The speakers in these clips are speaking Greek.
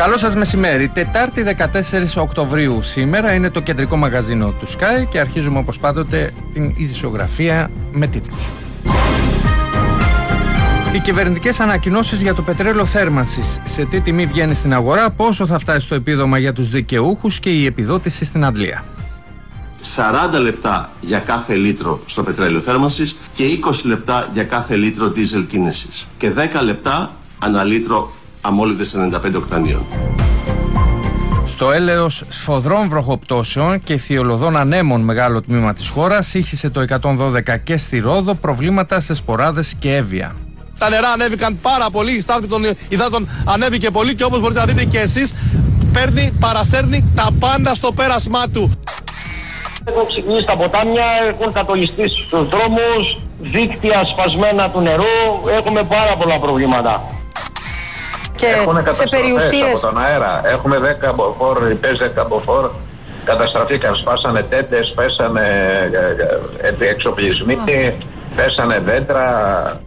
Καλό σας μεσημέρι. Τετάρτη 14 Οκτωβρίου σήμερα είναι το κεντρικό μαγαζίνο του Sky και αρχίζουμε όπως πάντοτε την ειδησιογραφία με τίτλους. Οι κυβερνητικές ανακοινώσεις για το πετρέλαιο θέρμανσης. Σε τι τιμή βγαίνει στην αγορά, πόσο θα φτάσει το επίδομα για τους δικαιούχους και η επιδότηση στην αντλία. 40 λεπτά για κάθε λίτρο στο πετρέλαιο θέρμανσης και 20 λεπτά για κάθε λίτρο δίζελ κίνησης και 10 λεπτά ανά λίτρο αμόλυδες 95 οκτανίων. Στο έλεος σφοδρών βροχοπτώσεων και θειολωδών ανέμων μεγάλο τμήμα της χώρας ήχησε το 112 και στη Ρόδο προβλήματα σε σποράδες και έβια. Τα νερά ανέβηκαν πάρα πολύ, η στάθμη των υδάτων ανέβηκε πολύ και όπως μπορείτε να δείτε και εσείς παρασέρνει τα πάντα στο πέρασμά του. Έχουν ξεκινήσει τα ποτάμια, έχουν κατολιστεί στους δρόμους, δίκτυα σπασμένα του νερού, έχουμε πάρα πολλά προβλήματα. Και έχουν καταστροφές από τον αέρα. Έχουμε 10 μποφόρ, ρηπές 10 μποφόρ, καταστραφήκαν, σπάσανε τέντες, πέσανε εξοπλισμοί, πέσανε δέντρα.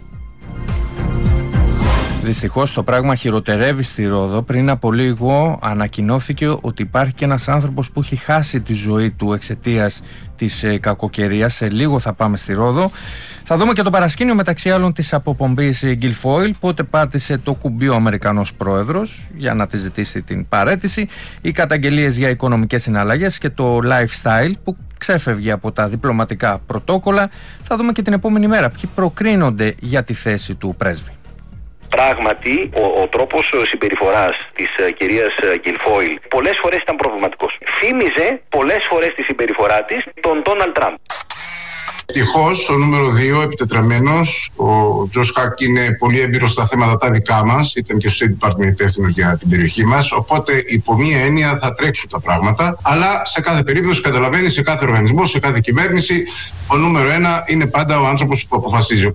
Δυστυχώς το πράγμα χειροτερεύει στη Ρόδο. Πριν από λίγο ανακοινώθηκε ότι υπάρχει και ένας άνθρωπος που έχει χάσει τη ζωή του εξαιτίας της κακοκαιρίας. Σε λίγο θα πάμε στη Ρόδο. Θα δούμε και το παρασκήνιο μεταξύ άλλων της αποπομπής Guilfoyle. Πότε πάτησε το κουμπί ο Αμερικανός πρόεδρος για να τη ζητήσει την παραίτηση. Οι καταγγελίες για οικονομικές συναλλαγές και το lifestyle που ξέφευγε από τα διπλωματικά πρωτόκολλα. Θα δούμε και την επόμενη μέρα ποιοι προκρίνονται για τη θέση του πρέσβη. Πράγματι, ο τρόπος συμπεριφοράς της κυρίας Guilfoyle πολλές φορές ήταν προβληματικός. Θύμιζε πολλές φορές τη συμπεριφορά της τον Ντόναλντ Τραμπ. Ευτυχώς, ο νούμερο 2, επιτετραμένος, ο Τζος Χακ είναι πολύ έμπειρος στα θέματα τα δικά μας. Ήταν και στο State Department υπεύθυνος για την περιοχή μας. Οπότε, υπό μία έννοια, θα τρέξουν τα πράγματα. Αλλά σε κάθε περίπτωση, καταλαβαίνει, σε κάθε οργανισμό, σε κάθε κυβέρνηση, ο νούμερο 1 είναι πάντα ο άνθρωπος που αποφασίζει.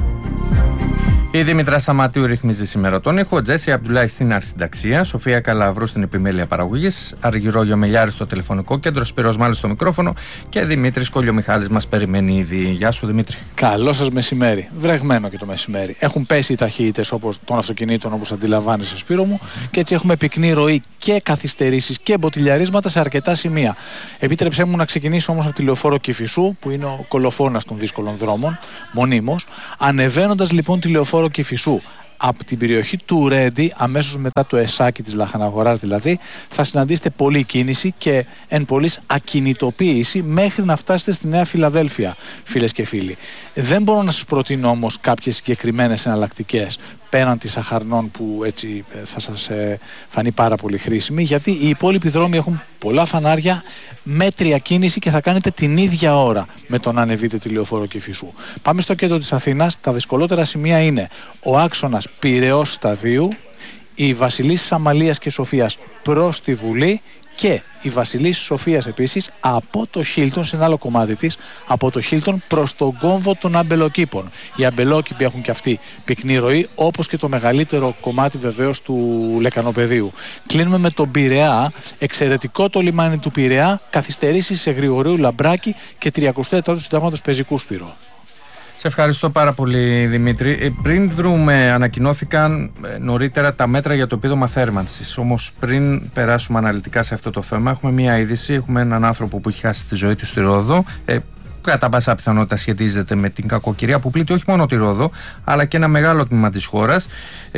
Η Δήμητρα Σταματίου ρυθμίζει σήμερα τον ήχο, Τζέσι Αμπτουλάη στην αρχισυνταξία, Σοφία Καλαβρού στην επιμέλεια παραγωγής, Αργυρόγειο Μελιάρη στο τηλεφωνικό κέντρο, Σπύρος Μάλης στο μικρόφωνο και Δημήτρης Κολιομιχάλης μας περιμένει ήδη. Γεια σου Δημήτρη. Καλό σας μεσημέρι. Βρεγμένο και το μεσημέρι. Έχουν πέσει οι ταχύτητες των αυτοκινήτων όπως αντιλαμβάνεσαι, Σπύρο μου, και έτσι έχουμε πυκνή ροή και καθυστερήσεις και μποτιλιαρίσματα σε αρκετά σημεία. Επίτρεψέ μου να ξεκινήσω όμως από τη λεωφόρο Κηφισού, που είναι ο κολοφόνας των δύσκολων δρόμων, μονίμως. Ανεβαίνοντας λοιπόν τη λεωφόρο Κηφισού από την περιοχή του Ρέντι, αμέσως μετά το Εσάκι της Λαχαναγοράς δηλαδή, θα συναντήσετε πολλή κίνηση και εν πολλής ακινητοποίηση μέχρι να φτάσετε στη Νέα Φιλαδέλφια, φίλες και φίλοι. Δεν μπορώ να σας προτείνω όμως κάποιες συγκεκριμένες εναλλακτικές πέραν της Αχαρνών που έτσι θα σας φανεί πάρα πολύ χρήσιμη, γιατί οι υπόλοιποι δρόμοι έχουν πολλά φανάρια, μέτρια κίνηση και θα κάνετε την ίδια ώρα με το να ανεβείτε τη λεωφόρο Κηφισού. Πάμε στο κέντρο της Αθήνας. Τα δυσκολότερα σημεία είναι ο άξονας Πειραιώς Σταδίου, η Βασιλίσσης Αμαλίας και Σοφίας προς τη Βουλή και η Βασιλίσσης Σοφίας επίσης από το Χίλτον, σε ένα άλλο κομμάτι της, από το Χίλτον προς τον κόμβο των Αμπελοκήπων. Οι Αμπελόκηποι έχουν και αυτοί πυκνή ροή, όπως και το μεγαλύτερο κομμάτι βεβαίως του Λεκανοπεδίου. Κλείνουμε με τον Πειραιά. Εξαιρετικό το λιμάνι του Πειραιά, καθυστερήσεις σε Γρηγορίου Λαμπράκη και 34 του συντάγματος πεζικού, Σπύρο. Σε ευχαριστώ πάρα πολύ Δημήτρη. Πριν βρούμε, ανακοινώθηκαν νωρίτερα τα μέτρα για το επίδομα θέρμανσης. Όμως πριν περάσουμε αναλυτικά σε αυτό το θέμα, έχουμε μία είδηση. Έχουμε έναν άνθρωπο που έχει χάσει τη ζωή του στη Ρόδο. Κατά πάσα πιθανότητα σχετίζεται με την κακοκαιρία που πλήττει όχι μόνο τη Ρόδο, αλλά και ένα μεγάλο τμήμα της χώρας.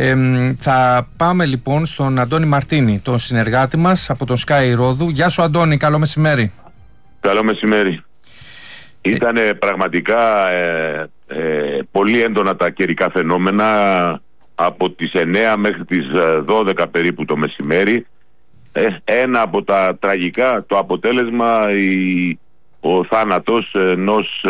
Θα πάμε λοιπόν στον Αντώνη Μαρτίνη, τον συνεργάτη μας από τον Sky Ρόδου. Γεια σου Αντώνη, καλό μεσημέρι. Καλό μεσημέρι. Ήταν πραγματικά πολύ έντονα τα καιρικά φαινόμενα από τις 9 μέχρι τις 12 περίπου το μεσημέρι. Ένα από τα τραγικά, το αποτέλεσμα, ο θάνατος ενός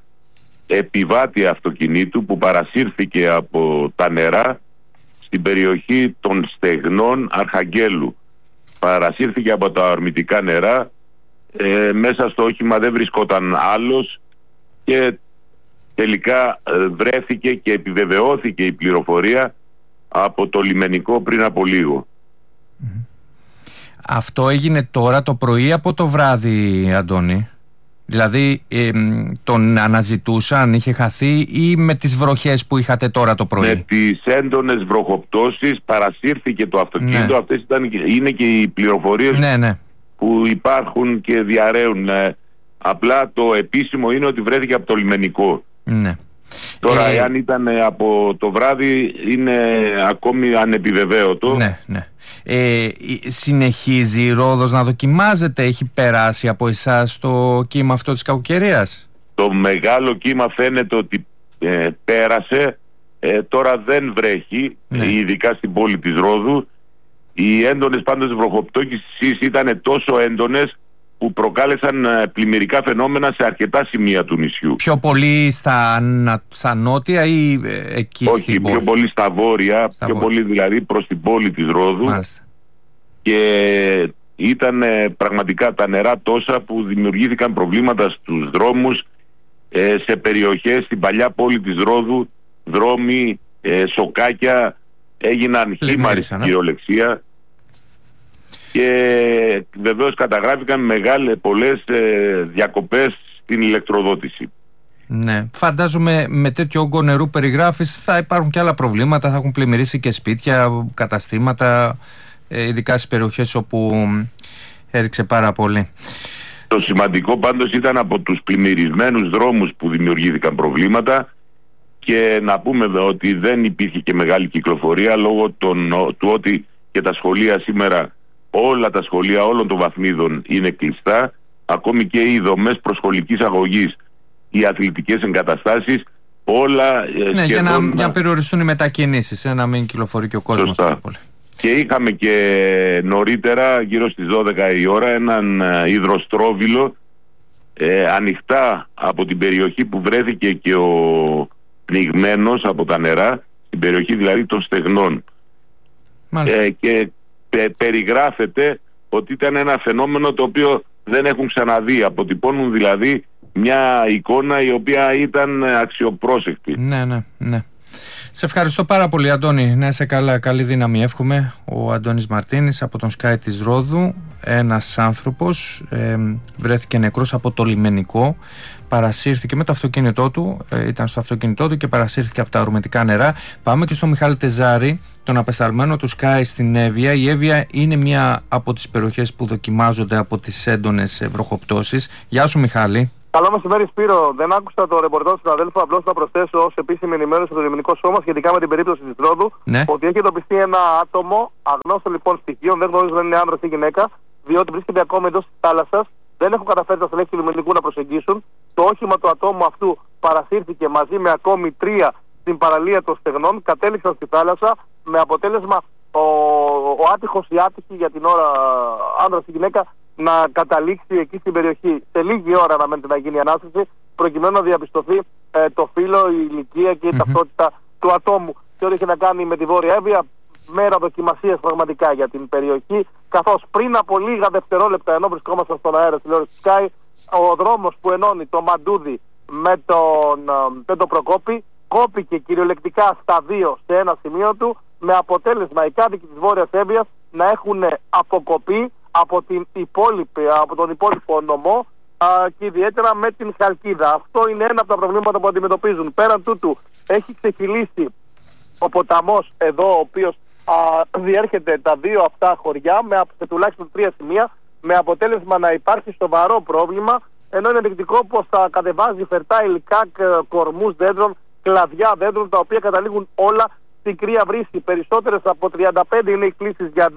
επιβάτη αυτοκινήτου που παρασύρθηκε από τα νερά στην περιοχή των Στεγνών Αρχαγγέλου. Παρασύρθηκε από τα ορμητικά νερά. Μέσα στο όχημα δεν βρισκόταν άλλος και τελικά βρέθηκε και επιβεβαιώθηκε η πληροφορία από το λιμενικό πριν από λίγο. Αυτό έγινε τώρα το πρωί από το βράδυ, Αντώνη? Δηλαδή τον αναζητούσαν, είχε χαθεί, ή με τις βροχές που είχατε τώρα το πρωί? Με τις έντονες βροχοπτώσεις παρασύρθηκε το αυτοκίνητο. Ναι. Αυτές είναι και οι πληροφορίες που υπάρχουν και διαρρέουν. Απλά το επίσημο είναι ότι βρέθηκε από το λιμενικό. Ναι. Τώρα εάν ήταν από το βράδυ είναι ακόμη ανεπιβεβαίωτο. Ναι. Συνεχίζει η Ρόδος να δοκιμάζεται? Έχει περάσει από εσάς το κύμα αυτό της κακοκαιρίας? Το μεγάλο κύμα φαίνεται ότι πέρασε. Τώρα δεν βρέχει, ειδικά στην πόλη της Ρόδου. Οι έντονες πάντως βροχοπτώσεις ήταν τόσο έντονες που προκάλεσαν πλημμυρικά φαινόμενα σε αρκετά σημεία του νησιού. Πιο πολύ στα νότια ή εκεί? Όχι, στην πόλη? Πιο πολύ στα βόρεια, πολύ δηλαδή προς την πόλη της Ρόδου. Μάλιστα. Και ήταν πραγματικά τα νερά τόσα που δημιουργήθηκαν προβλήματα στους δρόμους, σε περιοχές στην παλιά πόλη της Ρόδου, δρόμοι, σοκάκια έγιναν χήμαροι στην κυριολεξία. Και βεβαίως καταγράφηκαν πολλές διακοπές στην ηλεκτροδότηση. Ναι, φαντάζομαι με τέτοιο όγκο νερού περιγράφεις θα υπάρχουν και άλλα προβλήματα, θα έχουν πλημμυρίσει και σπίτια, καταστήματα, ειδικά στις περιοχές όπου έριξε πάρα πολύ. Το σημαντικό πάντως ήταν από τους πλημμυρισμένους δρόμους που δημιουργήθηκαν προβλήματα, και να πούμε ότι δεν υπήρχε και μεγάλη κυκλοφορία λόγω του ότι και τα σχολεία σήμερα, όλα τα σχολεία όλων των βαθμίδων είναι κλειστά, ακόμη και οι δομές προσχολικής αγωγής, οι αθλητικές εγκαταστάσεις, όλα σχεδόν... για να περιοριστούν οι μετακινήσεις, να μην κυκλοφορεί και ο κόσμος. Και είχαμε και νωρίτερα, γύρω στις 12 η ώρα, έναν υδροστρόβιλο ανοιχτά από την περιοχή που βρέθηκε και ο πνιγμένος από τα νερά, στην περιοχή δηλαδή των Στεγνών. Και περιγράφεται ότι ήταν ένα φαινόμενο το οποίο δεν έχουν ξαναδεί. Αποτυπώνουν δηλαδή μια εικόνα η οποία ήταν αξιοπρόσεκτη. Ναι. Σε ευχαριστώ πάρα πολύ, Αντώνη. Να είσαι καλά, καλή δύναμη εύχομαι. Ο Αντώνης Μαρτίνης από τον Sky της Ρόδου. Ένας άνθρωπος βρέθηκε νεκρός από το λιμενικό. Παρασύρθηκε με το αυτοκίνητό του, ήταν στο αυτοκίνητό του και παρασύρθηκε από τα ορμητικά νερά. Πάμε και στο Μιχάλη Τεζάρη, τον απεσταλμένο του Sky στην Εύβοια. Η Εύβοια είναι μία από τις περιοχές που δοκιμάζονται από τις έντονες βροχοπτώσεις. Γεια σου, Μιχάλη. Καλό μεσημέρι, Σπύρο. Δεν άκουσα το ρεπορτάζ του συναδέλφου. Απλώς θα προσθέσω ως επίσημη ενημέρωση στο Λιμενικό Σώμα σχετικά με την περίπτωση της Ρόδου, ότι έχει εντοπιστεί ένα άτομο, αγνώστο λοιπόν στοιχείων, δεν γνωρίζουν αν είναι άνδρας ή γυναίκα, διότι βρίσκεται ακόμα εντός της θάλασσας. Δεν έχουν καταφέρει τα στελέχη του λιμενικού να προσεγγίσουν. Το όχημα του ατόμου αυτού παρασύρθηκε μαζί με ακόμη 3 στην παραλία των Στεγνών, κατέληξαν στη θάλασσα, με αποτέλεσμα ο άτυχος ή άτυχη για την ώρα άνδρας ή γυναίκα να καταλήξει εκεί στην περιοχή. Σε λίγη ώρα αναμένεται να γίνει η ανάσταση, προκειμένου να διαπιστωθεί το φύλο, η ηλικία και η ταυτότητα του ατόμου. Και ό,τι έχει να κάνει με τη Βόρεια Εύβοια, μέρα δοκιμασίας πραγματικά για την περιοχή, καθώς πριν από λίγα δευτερόλεπτα, ενώ βρισκόμαστε στον αέρα της τηλεόρασης Sky, ο δρόμος που ενώνει το Μαντούδι με τον Προκόπη κόπηκε κυριολεκτικά στα 2 σε ένα σημείο του, με αποτέλεσμα οι κάτοικοι της Βόρειας Εύβοιας να έχουν αποκοπεί από τον υπόλοιπο νομό και ιδιαίτερα με την Χαλκίδα. Αυτό είναι ένα από τα προβλήματα που αντιμετωπίζουν. Πέραν τούτου έχει ξεχυλήσει ο ποταμός εδώ, ο οποίος διέρχεται τα 2 αυτά χωριά σε τουλάχιστον 3 σημεία, με αποτέλεσμα να υπάρχει σοβαρό πρόβλημα, ενώ είναι ενδεικτικό πως θα κατεβάζει φερτά υλικά, κορμούς δέντρων, κλαδιά δέντρων, τα οποία καταλήγουν όλα στην κρύα βρύση. Περισσότερες από 35 είναι οι κλήσεις για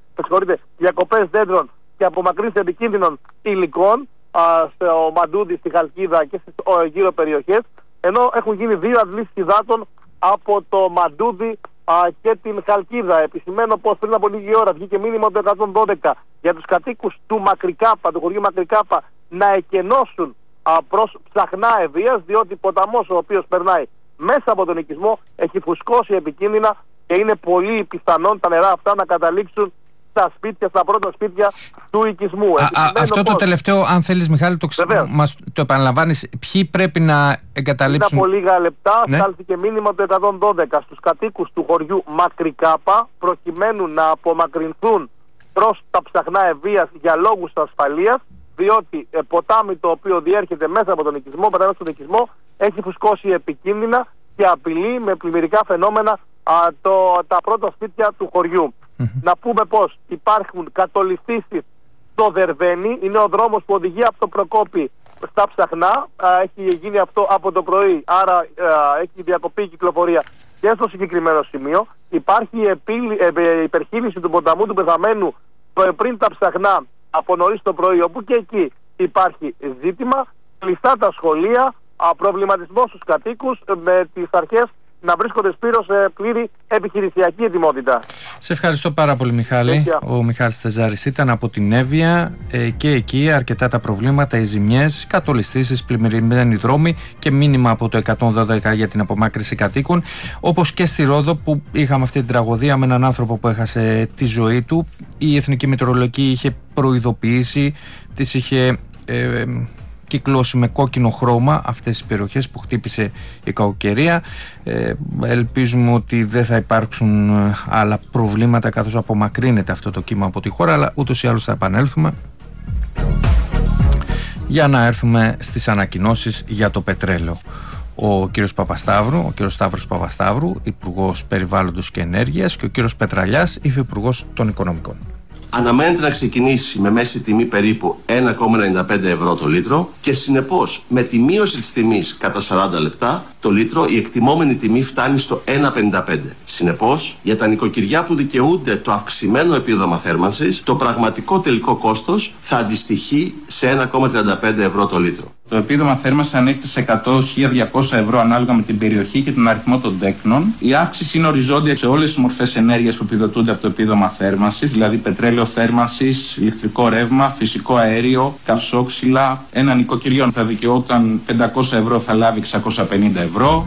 διακοπές δέντρων και απομακρύνσεις επικίνδυνων υλικών στο Μαντούδι, στη Χαλκίδα και στις γύρω περιοχές, ενώ έχουν γίνει 2 αντλήσεις υδάτων από το Μαντούδι και την Χαλκίδα. Επισημαίνω πως πριν από λίγη ώρα βγήκε μήνυμα το 112 για τους κατοίκους του Μακρικάπα, του χωριού Μακρικάπα, να εκενώσουν προς Ψαχνά Εβίας, διότι ποταμός ο οποίος περνάει μέσα από τον οικισμό έχει φουσκώσει επικίνδυνα και είναι πολύ πιθανόν τα νερά αυτά να καταλήξουν στα πρώτα σπίτια του οικισμού. Αυτό το τελευταίο, αν θέλεις, Μιχάλη, μας το επαναλαμβάνεις, ποιοι πρέπει να εγκαταλείψουν? Πριν από λίγα λεπτά στάλθηκε μήνυμα το 112 στους κατοίκους του χωριού Μακρικάπα, προκειμένου να απομακρυνθούν προς τα Ψαχνά Εβίας για λόγους ασφαλείας, διότι ποτάμι το οποίο διέρχεται μέσα από τον οικισμό, περνάει στον οικισμό, έχει φουσκώσει επικίνδυνα και απειλεί με πλημμυρικά φαινόμενα τα πρώτα σπίτια του χωριού. Να πούμε πως υπάρχουν κατολιστήσεις στο Δερβένι, είναι ο δρόμος που οδηγεί από το Προκόπη στα Ψαχνά, έχει γίνει αυτό από το πρωί, άρα έχει διακοπεί η κυκλοφορία και στο συγκεκριμένο σημείο. Υπάρχει υπερχείληση του ποταμού του Πεθαμένου πριν τα Ψαχνά από νωρίς το πρωί, όπου και εκεί υπάρχει ζήτημα, κλειστά τα σχολεία, προβληματισμό στους κατοίκους, με τις αρχές να βρίσκονται, Σπύρο, σε πλήρη επιχειρησιακή ετοιμότητα. Σε ευχαριστώ πάρα πολύ, Μιχάλη. Ο Μιχάλης Θεζάρης ήταν από την Εύβοια και εκεί αρκετά τα προβλήματα, οι ζημιές, κατολιστήσεις, πλημμυρισμένοι δρόμοι και μήνυμα από το 112 για την απομάκρυνση κατοίκων. Όπως και στη Ρόδο που είχαμε αυτή την τραγωδία με έναν άνθρωπο που έχασε τη ζωή του. Η Εθνική Μετεωρολογική είχε προειδοποιήσει, τις είχε κυκλώσει με κόκκινο χρώμα αυτές τις περιοχές που χτύπησε η κακοκαιρία. Ελπίζουμε ότι δεν θα υπάρξουν άλλα προβλήματα καθώς απομακρύνεται αυτό το κύμα από τη χώρα, αλλά ούτως ή άλλως θα επανέλθουμε για να έρθουμε στις ανακοινώσεις για το πετρέλαιο. Ο κύριος Σταύρος Παπασταύρου, Υπουργός Περιβάλλοντος και Ενέργειας, και ο κύριος Πετραλιάς, Υφυπουργός των Οικονομικών. Αναμένεται να ξεκινήσει με μέση τιμή περίπου 1,95 ευρώ το λίτρο και συνεπώς με τη μείωση της τιμής κατά 40 λεπτά το λίτρο η εκτιμόμενη τιμή φτάνει στο 1,55. Συνεπώς, για τα νοικοκυριά που δικαιούνται το αυξημένο επίδομα θέρμανσης, το πραγματικό τελικό κόστος θα αντιστοιχεί σε 1,35 ευρώ το λίτρο. Το επίδομα θέρμανσης ανέχεται σε 100-1.200 ευρώ ανάλογα με την περιοχή και τον αριθμό των τέκνων. Η αύξηση είναι οριζόντια σε όλες τις μορφές ενέργειας που επιδοτούνται από το επίδομα θέρμανσης, δηλαδή πετρέλαιο θέρμανσης, ηλεκτρικό ρεύμα, φυσικό αέριο, καυσόξυλα. Ένα νοικοκυριό θα δικαιόταν 500 ευρώ, θα λάβει 650 ευρώ.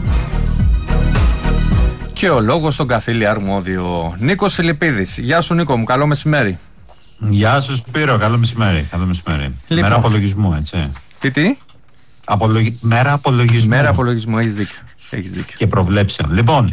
Και ο λόγος στον καθήλιο αρμόδιο Νίκος Φιλιππίδης. Γεια σου, Νίκο μου, καλό μεσημέρι. Γεια σου, Σπύρο, καλό μεσημέρι. Λοιπόν. Μέρα απολογισμού, έτσι. Τι? Μέρα απολογισμού. Μέρα απολογισμού, έχεις δίκιο. Και προβλέψεων. Λοιπόν,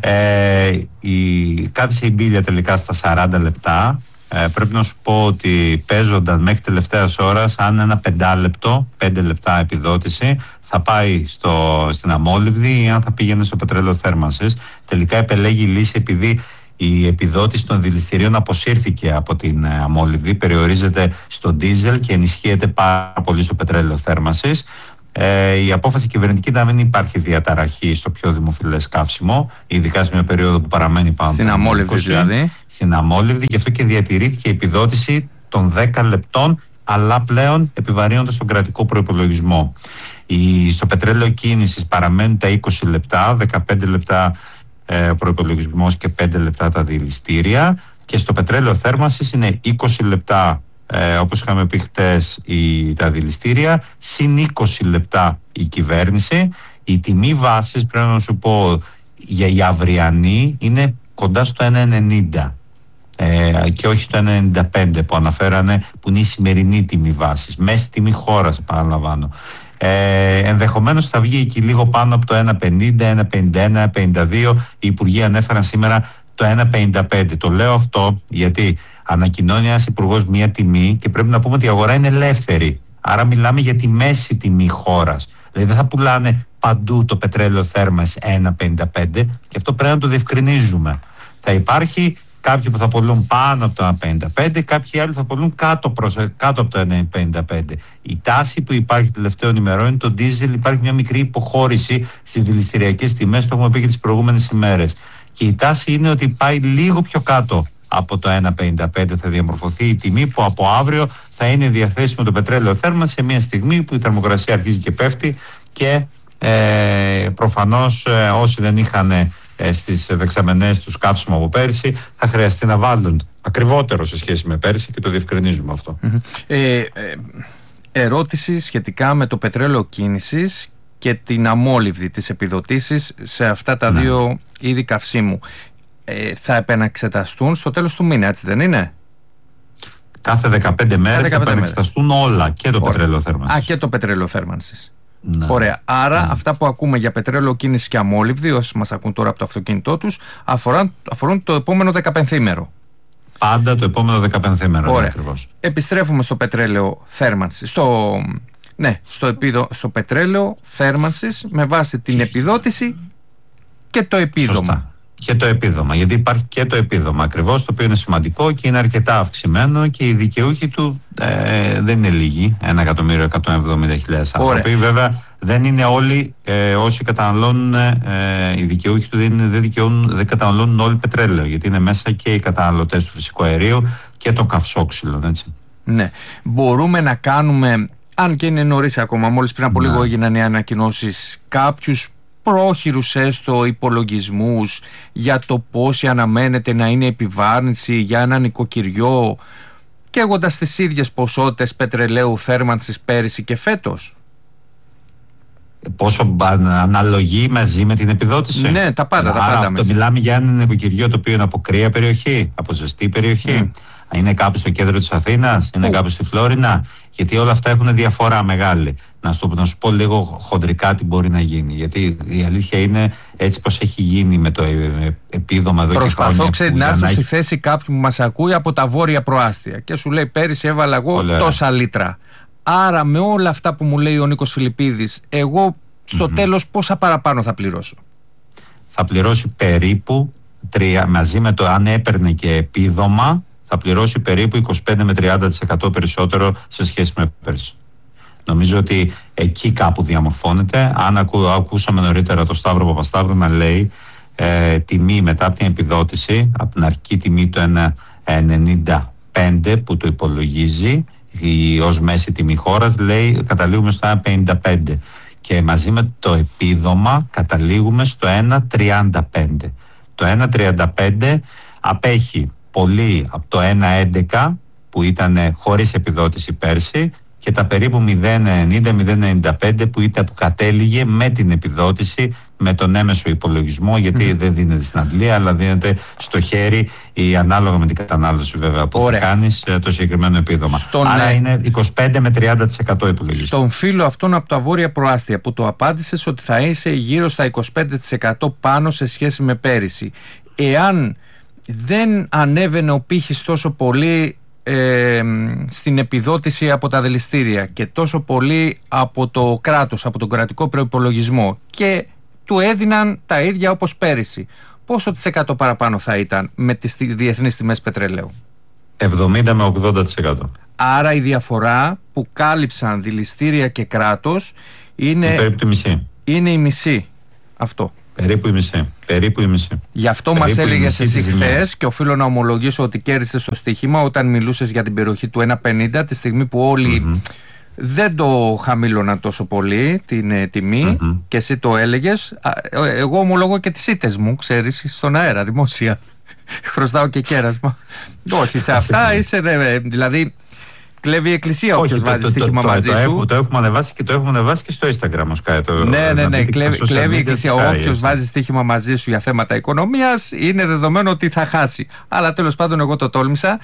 κάθισε η μπίλια τελικά στα 40 λεπτά. Πρέπει να σου πω ότι παίζονταν μέχρι τελευταίας ώρας, αν ένα 5 λεπτά επιδότηση θα πάει στην αμόλυβδη ή αν θα πήγαινε στο πετρέλαιο θέρμανσης. Τελικά επελέγει η λύση επειδή η επιδότηση των δηληστηρίων αποσύρθηκε από την αμόλυβδη, περιορίζεται στο ντίζελ και ενισχύεται πάρα πολύ στο πετρέλαιο θέρμανσης. Η απόφαση κυβερνητική να μην υπάρχει διαταραχή στο πιο δημοφιλές καύσιμο, ειδικά σε μια περίοδο που παραμένει πάνω στην αμόλυβδη, δηλαδή. Στην αμόλυβδη, γι' αυτό και διατηρήθηκε η επιδότηση των 10 λεπτών, αλλά πλέον επιβαρύνοντας τον κρατικό προϋπολογισμό. Στο πετρέλαιο κίνησης παραμένουν τα 20 λεπτά, 15 λεπτά προϋπολογισμός και 5 λεπτά τα δηληστήρια, και στο πετρέλαιο θέρμανσης είναι 20 λεπτά όπως είχαμε πει χτες τα δηληστήρια, συν 20 λεπτά η κυβέρνηση. Η τιμή βάσης, πρέπει να σου πω, για η αυριανή είναι κοντά στο 1,90 και όχι στο 1,95 που αναφέρανε, που είναι η σημερινή τιμή βάσης, μέση τιμή χώρας, επαναλαμβάνω. Ενδεχομένως θα βγει εκεί λίγο πάνω από το 1,50, 1,51, 1,52. Οι υπουργοί ανέφεραν σήμερα το 1,55. Το λέω αυτό γιατί ανακοινώνει ένας υπουργός μια τιμή και πρέπει να πούμε ότι η αγορά είναι ελεύθερη. Άρα μιλάμε για τη μέση τιμή χώρας. Δηλαδή δεν θα πουλάνε παντού το πετρέλαιο θέρμανσης 1,55, και αυτό πρέπει να το διευκρινίζουμε. Θα υπάρχει κάποιοι που θα πουλούν πάνω από το 1,55, κάποιοι άλλοι θα πουλούν κάτω από το 1,55. Η τάση που υπάρχει τελευταίων ημερών είναι το ντίζελ, υπάρχει μια μικρή υποχώρηση στις δηληστηριακές τιμές, το έχουμε πει και τις προηγούμενες ημέρες. Και η τάση είναι ότι πάει λίγο πιο κάτω από το 1,55, θα διαμορφωθεί η τιμή που από αύριο θα είναι διαθέσιμο το πετρέλαιο θέρμανσης σε μια στιγμή που η θερμοκρασία αρχίζει και πέφτει και προφανώς όσοι δεν είχαν στις δεξαμενές τους καύσιμο από πέρυσι θα χρειαστεί να βάλουν ακριβότερο σε σχέση με πέρυσι, και το διευκρινίζουμε αυτό. Ερώτηση σχετικά με το πετρέλαιο κίνησης και την αμόλυβδη, τις επιδοτήσεις σε αυτά τα δύο είδη καυσίμου. Θα επαναξεταστούν στο τέλος του μήνα, έτσι δεν είναι? Κάθε 15 μέρες θα επανεξεταστούν όλα, και το πετρέλαιο θέρμανσης. Και το πετρέλαιο θέρμανσης. Ναι. Ωραία. Άρα αυτά που ακούμε για πετρέλαιο κίνηση και αμόλυβδη, όσοι μας ακούν τώρα από το αυτοκίνητό τους, αφορούν το επόμενο 15ημερο. Πάντα το επόμενο 15 ακριβώς. Επιστρέφουμε στο πετρέλαιο θέρμανσης, στο πετρέλαιο θέρμανσης με βάση την επιδότηση και το επίδομα. Σωστά. Και το επίδομα, γιατί υπάρχει και το επίδομα ακριβώς, το οποίο είναι σημαντικό και είναι αρκετά αυξημένο και οι δικαιούχοι του δεν είναι λίγοι, 1.170.000 άνθρωποι. Βέβαια δεν είναι όλοι όσοι καταναλώνουν, οι δικαιούχοι του δεν καταναλώνουν όλοι πετρέλαιο, γιατί είναι μέσα και οι καταναλωτές του φυσικού αερίου και των καυσόξυλων, έτσι. Ναι, μπορούμε να κάνουμε, αν και είναι νωρίς ακόμα, μόλις πριν από λίγο έγιναν οι ανακοινώσεις, κάποιους πρόχειρους έστω υπολογισμούς για το πόσοι αναμένεται να είναι επιβάρυνση για ένα νοικοκυριό, καίγοντας τις ίδιες ποσότητες πετρελαίου θέρμανσης πέρυσι και φέτος? Πόσο αναλογεί μαζί με την επιδότηση? Ναι, τα πάντα. Αυτό μιλάμε για ένα νοικοκυριό το οποίο είναι από κρύα περιοχή, από ζεστή περιοχή. Είναι κάπου στο κέντρο της Αθήνας, είναι κάπου στη Φλόρινα, γιατί όλα αυτά έχουν διαφορά μεγάλη. Να σου πω λίγο χοντρικά τι μπορεί να γίνει, γιατί η αλήθεια είναι έτσι πως έχει γίνει με το επίδομα εδώ και χρόνια. Προσπαθώ να έρθω στη θέση κάποιου που μας ακούει από τα βόρεια προάστια και σου λέει πέρυσι έβαλα εγώ τόσα λίτρα. Άρα με όλα αυτά που μου λέει ο Νίκος Φιλιππίδης, εγώ στο τέλος πόσα παραπάνω θα πληρώσω? Θα πληρώσει περίπου μαζί με το αν έπαιρνε και επίδομα, θα πληρώσει περίπου 25 με 30% περισσότερο σε σχέση με πέρσι. Νομίζω ότι εκεί κάπου διαμορφώνεται. Αν ακούσαμε νωρίτερα το Σταύρο Παπασταύρου να λέει τιμή μετά από την επιδότηση, από την αρχική τιμή του 1,95 που το υπολογίζει ως μέση τιμή χώρας, λέει καταλήγουμε στο 1,55 και μαζί με το επίδομα καταλήγουμε στο 1,35. Το 1,35 απέχει πολύ από το 1,11 που ήταν χωρίς επιδότηση πέρσι και τα περίπου 0,90-0,95 που κατέληγε με την επιδότηση, με τον έμεσο υπολογισμό, γιατί δεν δίνεται στην αντλία αλλά δίνεται στο χέρι ανάλογα με την κατανάλωση βέβαια που θα κάνεις το συγκεκριμένο επίδομα. Άρα είναι 25 με 30% υπολογισμό. Στον φίλο αυτόν από τα βόρεια προάστια που το απάντησες ότι θα είσαι γύρω στα 25% πάνω σε σχέση με πέρυσι, εάν δεν ανέβαινε ο πύχης τόσο πολύ στην επιδότηση από τα δηληστήρια και τόσο πολύ από το κράτος, από τον κρατικό προϋπολογισμό και του έδιναν τα ίδια όπως πέρυσι, πόσο της 100 παραπάνω θα ήταν με τις διεθνείς τιμές πετρελαίου? 70 με 80%. Άρα η διαφορά που κάλυψαν δηληστήρια και κράτος είναι περίπου τη μισή. Είναι η μισή αυτό. Περίπου η μισή. Γι' αυτό μας έλεγες εσύ χθες, και οφείλω να ομολογήσω ότι κέρδισες το στοίχημα όταν μιλούσες για την περιοχή του 1,50, τη στιγμή που όλοι δεν το χαμήλωναν τόσο πολύ την τιμή και εσύ το έλεγες. Εγώ ομολογώ και τις ήττες μου, ξέρεις, στον αέρα δημόσια. Χρωστάω και κέρασμα. Όχι, σε αυτά είσαι δηλαδή... Κλέβει η εκκλησία όποιος βάζει στοίχημα μαζί σου. Το έχουμε ανεβάσει και στο Instagram. Ναι. Κλέβει η εκκλησία. Όποιος βάζει στοίχημα μαζί σου για θέματα οικονομίας είναι δεδομένο ότι θα χάσει. Αλλά τέλος πάντων εγώ το τόλμησα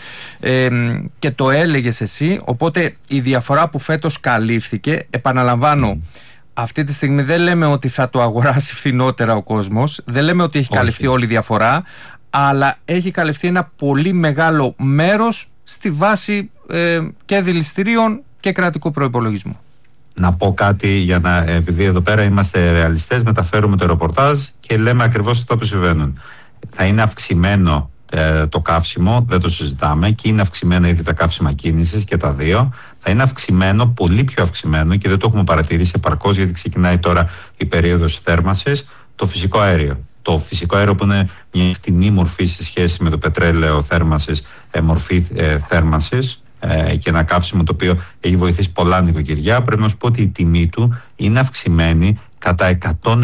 και το έλεγες εσύ. Οπότε η διαφορά που φέτος καλύφθηκε, επαναλαμβάνω, αυτή τη στιγμή δεν λέμε ότι θα το αγοράσει φθηνότερα ο κόσμος. Δεν λέμε ότι έχει καλυφθεί όλη η διαφορά. Αλλά έχει καλυφθεί ένα πολύ μεγάλο μέρος στη βάση και δηληστηρίων και κρατικού προϋπολογισμού. Να πω κάτι επειδή εδώ πέρα είμαστε ρεαλιστές, μεταφέρουμε το ρεπορτάζ και λέμε ακριβώς αυτά που συμβαίνουν. Θα είναι αυξημένο το καύσιμο, δεν το συζητάμε, και είναι αυξημένα ήδη τα καύσιμα κίνησης και τα δύο. Θα είναι αυξημένο, πολύ πιο αυξημένο, και δεν το έχουμε παρατηρήσει επαρκώς γιατί ξεκινάει τώρα η περίοδος θέρμανσης, το φυσικό αέριο. Το φυσικό αέριο που είναι μια φτηνή μορφή σε σχέση με το πετρέλαιο θέρμανσης, μορφή θέρμανσης και ένα καύσιμο το οποίο έχει βοηθήσει πολλά νοικοκυριά, πρέπει να σου πω ότι η τιμή του είναι αυξημένη κατά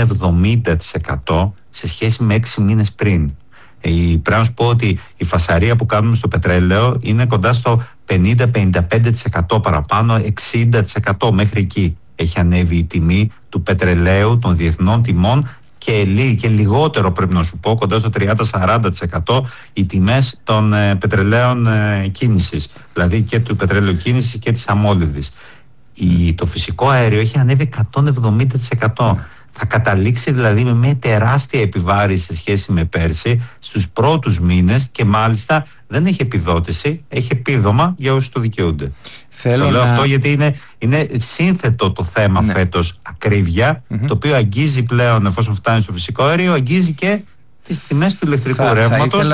170% σε σχέση με 6 μήνες πριν. Πρέπει να σου πω ότι η φασαρία που κάνουμε στο πετρέλαιο είναι κοντά στο 50-55% παραπάνω, 60% μέχρι εκεί. Έχει ανέβει η τιμή του πετρελαίου, των διεθνών τιμών, και λιγότερο πρέπει να σου πω, κοντά στο 30-40% οι τιμές των πετρελαίων κίνησης, δηλαδή και του πετρέλαιου κίνησης και της αμμόλυδης. Το φυσικό αέριο έχει ανέβει 170%. Θα καταλήξει δηλαδή με μια τεράστια επιβάρηση σε σχέση με πέρσι στους πρώτους μήνες και μάλιστα δεν έχει επιδότηση, έχει επίδομα για όσους το δικαιούνται. Το λέω αυτό γιατί είναι σύνθετο το θέμα φέτος ακρίβεια, το οποίο αγγίζει πλέον, εφόσον φτάνει στο φυσικό αέριο, αγγίζει και τις τιμές του ηλεκτρικού ρεύματος.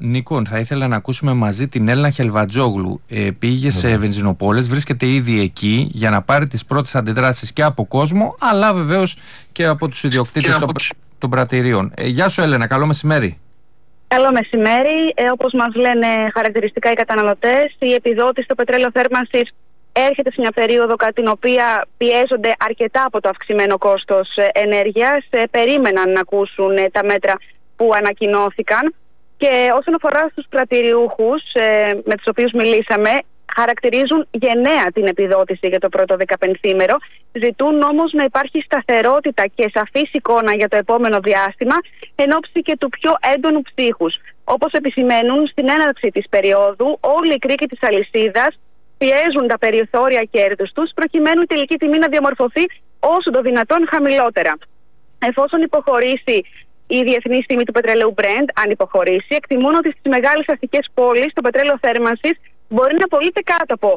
Θα ήθελα να ακούσουμε μαζί την Έλληνα Χελβατζόγλου. Πήγε σε βενζινοπόλες, βρίσκεται ήδη εκεί για να πάρει τις πρώτες αντιδράσεις και από κόσμο, αλλά βεβαίως και από τους ιδιοκτήτες των πρατηρίων. Γεια σου Έλενα, καλό μεσημέρι. Καλό μεσημέρι. Όπως μας λένε χαρακτηριστικά οι καταναλωτές, η επιδότηση στο πετρέλαιο θέρμανσης έρχεται σε μια περίοδο κατά την οποία πιέζονται αρκετά από το αυξημένο κόστος ενέργειας. Περίμεναν να ακούσουν τα μέτρα που ανακοινώθηκαν. Και όσον αφορά στους πρατηριούχους με τους οποίους μιλήσαμε, χαρακτηρίζουν γενναία την επιδότηση για το πρώτο 15ήμερο. Ζητούν όμως να υπάρχει σταθερότητα και σαφής εικόνα για το επόμενο διάστημα, εν ώψη και του πιο έντονου ψύχους. Όπως επισημαίνουν, στην έναρξη της περίοδου όλοι οι κρίκοι της αλυσίδας πιέζουν τα περιθώρια κέρδους τους, προκειμένου η τελική τιμή να διαμορφωθεί όσο το δυνατόν χαμηλότερα. Εφόσον υποχωρήσει η διεθνή τιμή του πετρελαίου Brent, αν υποχωρήσει, εκτιμούν ότι στις μεγάλες αστικές πόλεις το πετρέλαιο θέρμανσης μπορεί να πωλείται κάτω από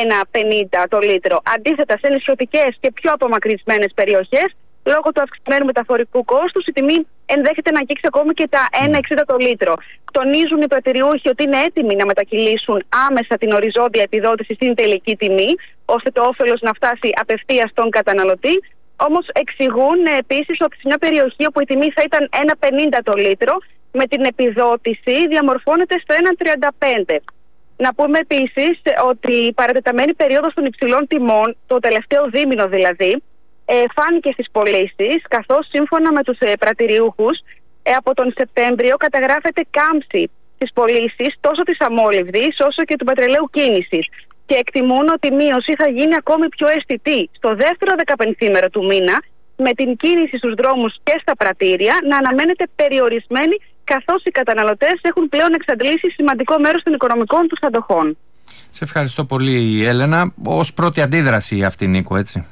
1,50 το λίτρο. Αντίθετα, σε νησιωτικές και πιο απομακρυσμένες περιοχές, λόγω του αυξημένου μεταφορικού κόστους, η τιμή ενδέχεται να αγγίξει ακόμη και τα 1,60 το λίτρο. Τονίζουν οι πρατηριούχοι ότι είναι έτοιμοι να μετακυλήσουν άμεσα την οριζόντια επιδότηση στην τελική τιμή, ώστε το όφελος να φτάσει απευθείας στον καταναλωτή. Όμως εξηγούν επίσης ότι σε μια περιοχή όπου η τιμή θα ήταν 1,50 το λίτρο, με την επιδότηση διαμορφώνεται στο 1,35. Να πούμε επίσης ότι η παρατεταμένη περίοδος των υψηλών τιμών, το τελευταίο δίμηνο δηλαδή, φάνηκε στις πωλήσεις, καθώς σύμφωνα με τους πρατηριούχους από τον Σεπτέμβριο καταγράφεται κάμψη στις πωλήσεις τόσο της αμόλυβδης όσο και του πετρελαίου κίνησης. Και εκτιμούν ότι η μείωση θα γίνει ακόμη πιο αισθητή στο δεύτερο 15ήμερο του μήνα, με την κίνηση στους δρόμους και στα πρατήρια να αναμένεται περιορισμένη, καθώς οι καταναλωτές έχουν πλέον εξαντλήσει σημαντικό μέρος των οικονομικών τους αντοχών. Σε ευχαριστώ πολύ Έλενα. Ως πρώτη αντίδραση αυτή, Νίκο, έτσι.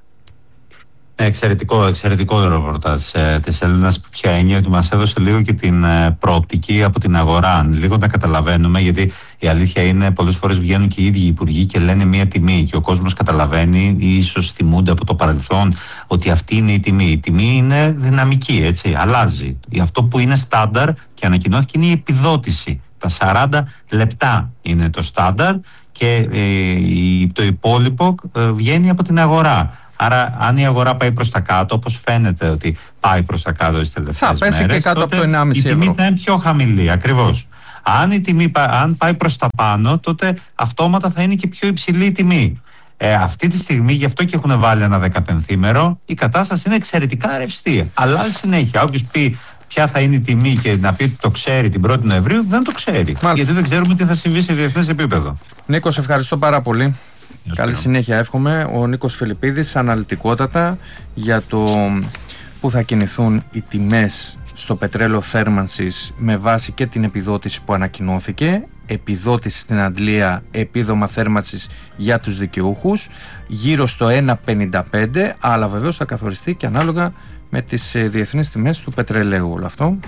Εξαιρετικό ρεπορτάζ της Έλληνας, που πια έννοια ότι μας έδωσε λίγο και την προοπτική από την αγορά. Λίγο να καταλαβαίνουμε, γιατί η αλήθεια είναι πολλές φορές βγαίνουν και οι ίδιοι οι υπουργοί και λένε μία τιμή και ο κόσμος καταλαβαίνει ή ίσως θυμούνται από το παρελθόν ότι αυτή είναι η τιμή. Η τιμή είναι δυναμική, έτσι, αλλάζει. Αυτό που είναι στάνταρ και ανακοινώθηκε είναι η επιδότηση. Τα 40 λεπτά είναι το στάνταρ και το υπόλοιπο βγαίνει από την αγορά. Άρα, αν η αγορά πάει προς τα κάτω, όπως φαίνεται ότι πάει προς τα κάτω τις τελευταίες μέρες, θα πέσει και κάτω από το 1,5 η τιμή θα είναι πιο χαμηλή, ακριβώς. Αν πάει προς τα πάνω, τότε αυτόματα θα είναι και πιο υψηλή η τιμή. Αυτή τη στιγμή, γι' αυτό και έχουν βάλει ένα 15ήμερο, η κατάσταση είναι εξαιρετικά ρευστή. Αλλάζει συνέχεια. Όποιος πει ποια θα είναι η τιμή και να πει ότι το ξέρει την 1η Νοεμβρίου, δεν το ξέρει. Μάλιστα. Γιατί δεν ξέρουμε τι θα συμβεί σε διεθνές επίπεδο. Νίκο, σε ευχαριστώ πάρα πολύ. Καλή συνέχεια εύχομαι. Ο Νίκος Φιλιππίδης, αναλυτικότατα για το που θα κινηθούν οι τιμές στο πετρέλαιο θέρμανσης με βάση και την επιδότηση που ανακοινώθηκε. Επιδότηση στην Αντλία, επίδομα θέρμανσης για τους δικαιούχους, γύρω στο 1,55, αλλά βεβαίως θα καθοριστεί και ανάλογα με τις διεθνείς τιμές του πετρελαίου όλο αυτό.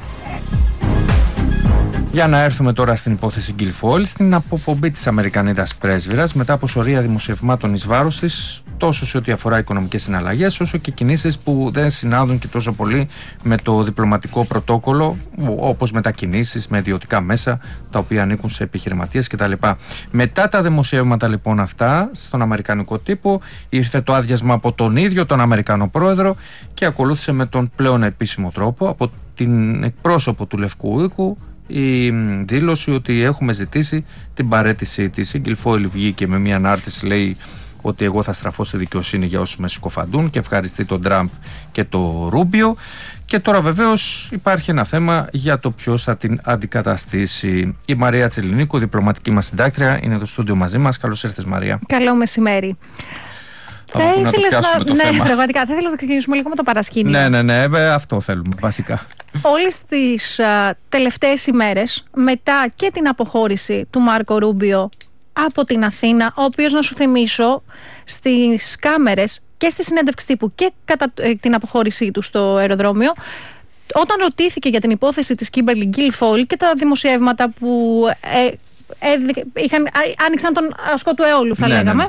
Για να έρθουμε τώρα στην υπόθεση Guilfoyle, στην αποπομπή της Αμερικανίδας πρέσβυρας μετά από σωρία δημοσιευμάτων εις βάρος της, τόσο σε ό,τι αφορά οικονομικές συναλλαγές, όσο και κινήσεις που δεν συνάδουν και τόσο πολύ με το διπλωματικό πρωτόκολλο, όπως μετακινήσεις με ιδιωτικά μέσα, τα οποία ανήκουν σε επιχειρηματίες κτλ. Μετά τα δημοσιεύματα λοιπόν αυτά, στον αμερικανικό τύπο, ήρθε το άδειασμα από τον ίδιο τον Αμερικανό πρόεδρο και ακολούθησε με τον πλέον επίσημο τρόπο από την εκπρόσωπο του Λευκού Οίκου η δήλωση ότι έχουμε ζητήσει την παραίτησή της. Η Guilfoyle βγήκε με μια ανάρτηση, λέει ότι εγώ θα στραφώ στη δικαιοσύνη για όσους με συκοφαντούν και ευχαριστεί τον Τραμπ και το Ρούμπιο. Και τώρα βεβαίως υπάρχει ένα θέμα για το ποιος θα την αντικαταστήσει. Η Μαρία Τσελινίκου, διπλωματική μας συντάκτρια, είναι εδώ στο στούντιο μαζί μας. Καλώς ήρθες, Μαρία. Καλό μεσημέρι. Θα πραγματικά θα ήθελα να ξεκινήσουμε λίγο με το παρασκήνιο. Ναι, αυτό θέλουμε βασικά. Όλες τις τελευταίες ημέρες, μετά και την αποχώρηση του Μάρκο Ρούμπιο από την Αθήνα, ο οποίος, να σου θυμίσω, στις κάμερες και στη συνέντευξη τύπου και κατά την αποχώρησή του στο αεροδρόμιο, όταν ρωτήθηκε για την υπόθεση της Kimberly Guilfoyle και τα δημοσιεύματα που άνοιξαν τον ασκό του αιώλου, θα λέγαμε,